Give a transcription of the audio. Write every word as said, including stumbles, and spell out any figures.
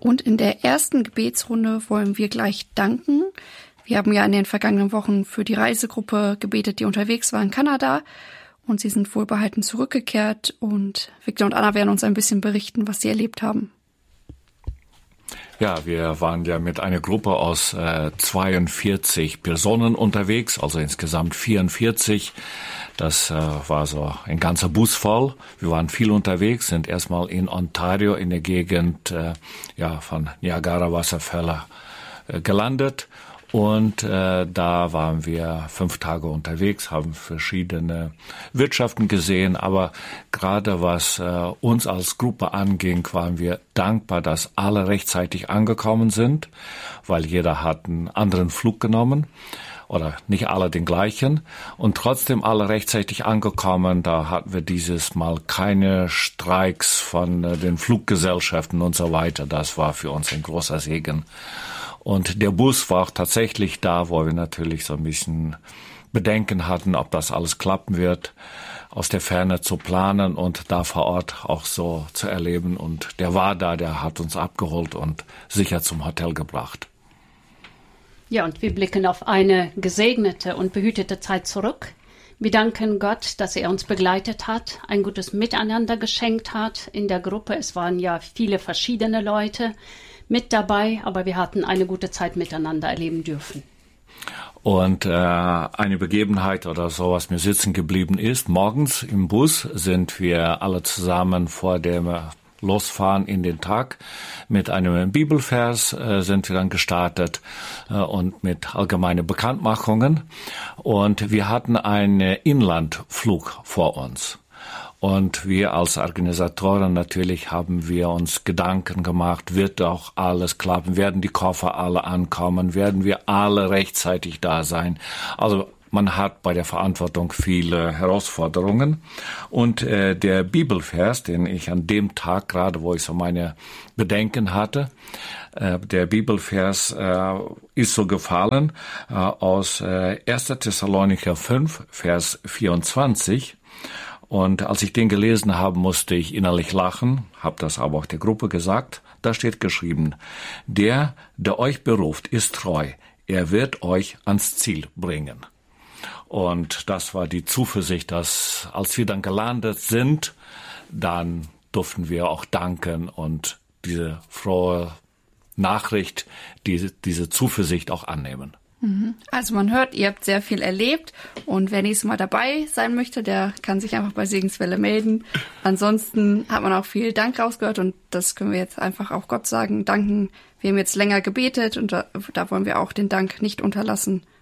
Und in der ersten Gebetsrunde wollen wir gleich danken. Wir haben ja in den vergangenen Wochen für die Reisegruppe gebetet, die unterwegs war in Kanada. Und sie sind wohlbehalten zurückgekehrt. Und Victor und Anna werden uns ein bisschen berichten, was sie erlebt haben. Ja, wir waren ja mit einer Gruppe aus äh, zweiundvierzig Personen unterwegs, also insgesamt vierundvierzig. Das äh, war so ein ganzer Bus voll. Wir waren viel unterwegs, sind erstmal in Ontario in der Gegend äh, ja von Niagara-Wasserfälle äh, gelandet. Und äh, da waren wir fünf Tage unterwegs, haben verschiedene Wirtschaften gesehen. Aber gerade was äh, uns als Gruppe anging, waren wir dankbar, dass alle rechtzeitig angekommen sind, weil jeder hat einen anderen Flug genommen. Oder nicht alle den gleichen. Und trotzdem alle rechtzeitig angekommen. Da hatten wir dieses Mal keine Streiks von äh, den Fluggesellschaften und so weiter. Das war für uns ein großer Segen. Und der Bus war auch tatsächlich da, wo wir natürlich so ein bisschen Bedenken hatten, ob das alles klappen wird, aus der Ferne zu planen und da vor Ort auch so zu erleben. Und der war da, der hat uns abgeholt und sicher zum Hotel gebracht. Ja, und wir blicken auf eine gesegnete und behütete Zeit zurück. Wir danken Gott, dass er uns begleitet hat, ein gutes Miteinander geschenkt hat in der Gruppe. Es waren ja viele verschiedene Leute mit dabei, aber wir hatten eine gute Zeit miteinander erleben dürfen. Und äh, eine Begebenheit oder so, was mir sitzen geblieben ist, morgens im Bus sind wir alle zusammen vor dem Losfahren in den Tag mit einem Bibelvers äh, sind wir dann gestartet äh, und mit allgemeine Bekanntmachungen. Und wir hatten einen Inlandflug vor uns. Und wir als Organisatoren natürlich haben wir uns Gedanken gemacht, wird auch alles klappen, werden die Koffer alle ankommen, werden wir alle rechtzeitig da sein. Also man hat bei der Verantwortung viele Herausforderungen. Und äh, der Bibelvers, den ich an dem Tag, gerade wo ich so meine Bedenken hatte, äh, der Bibelvers äh, ist so gefallen äh, aus äh, erster Thessalonicher fünf, Vers vierundzwanzig. Und als ich den gelesen habe, musste ich innerlich lachen, habe das aber auch der Gruppe gesagt. Da steht geschrieben, der, der euch beruft, ist treu. Er wird euch ans Ziel bringen. Und das war die Zuversicht, dass als wir dann gelandet sind, dann durften wir auch danken und diese frohe Nachricht, diese, diese Zuversicht auch annehmen. Also man hört, ihr habt sehr viel erlebt und wer nächstes Mal dabei sein möchte, der kann sich einfach bei Segenswelle melden. Ansonsten hat man auch viel Dank rausgehört und das können wir jetzt einfach auch Gott sagen, danken. Wir haben jetzt länger gebetet und da, da wollen wir auch den Dank nicht unterlassen.